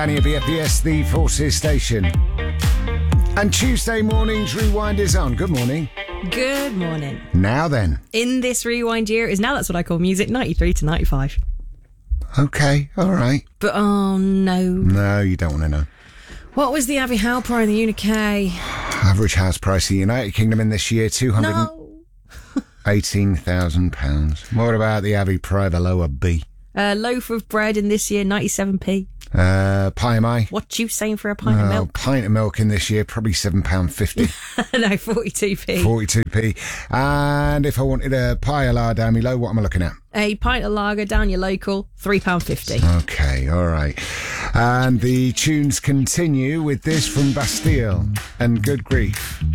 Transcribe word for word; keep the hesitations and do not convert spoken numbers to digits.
Annie B F B S, the Forces Station. And Tuesday morning's Rewind is on. Good morning. Good morning. Now then. In this Rewind year is now that's what I call music, ninety-three to ninety-five. Okay, all right. But oh no. No, you don't want to know. What was the Abbey Howe price in the U K? Average house price in the United Kingdom in this year, two hundred eighteen thousand pounds. What about the Abbey Privaloa B? A loaf of bread in this year, ninety-seven p. Uh, pie am I? What you saying for a pint oh, of milk? Pint of milk in this year, probably seven pounds fifty. No, forty-two p. forty-two p. And if I wanted a pie a la down me low, what am I looking at? A pint of lager down your local, three pounds fifty. Okay, all right. And the tunes continue with this from Bastille and Good Grief.